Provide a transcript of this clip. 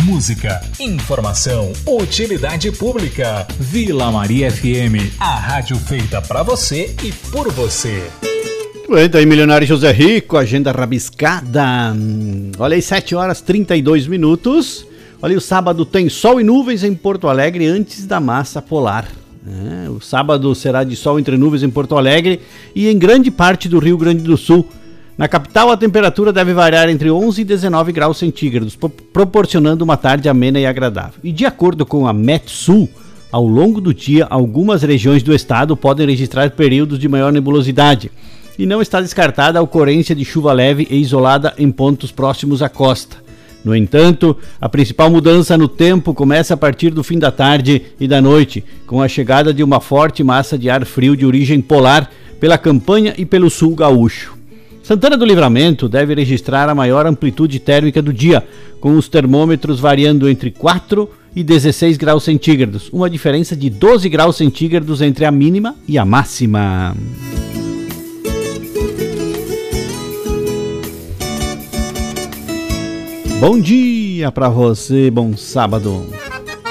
música, informação, utilidade pública. Vila Maria FM, a rádio feita pra você e por você. Muito bem, Milionário José Rico, agenda rabiscada. Olha aí, 7h32. Olha aí, o sábado tem sol e nuvens em Porto Alegre antes da massa polar. O sábado será de sol entre nuvens em Porto Alegre e em grande parte do Rio Grande do Sul. Na capital, a temperatura deve variar entre 11 e 19 graus centígrados, proporcionando uma tarde amena e agradável. E de acordo com a Metsul, ao longo do dia, algumas regiões do estado podem registrar períodos de maior nebulosidade. E não está descartada a ocorrência de chuva leve e isolada em pontos próximos à costa. No entanto, a principal mudança no tempo começa a partir do fim da tarde e da noite, com a chegada de uma forte massa de ar frio de origem polar pela campanha e pelo sul gaúcho. Santana do Livramento deve registrar a maior amplitude térmica do dia, com os termômetros variando entre 4 e 16 graus centígrados, uma diferença de 12 graus centígrados entre a mínima e a máxima. Bom dia pra você, bom sábado.